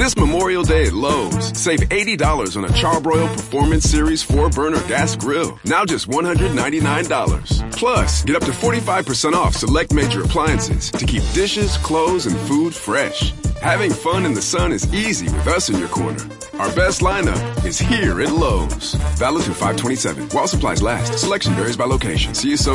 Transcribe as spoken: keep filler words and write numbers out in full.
This Memorial Day at Lowe's, save eighty dollars on a Charbroil Performance Series four burner gas grill. Now just one hundred ninety-nine dollars. Plus, get up to forty-five percent off select major appliances to keep dishes, clothes, and food fresh. Having fun in the sun is easy with us in your corner. Our best lineup is here at Lowe's. Valid through five twenty-seven. While supplies last, selection varies by location. See you so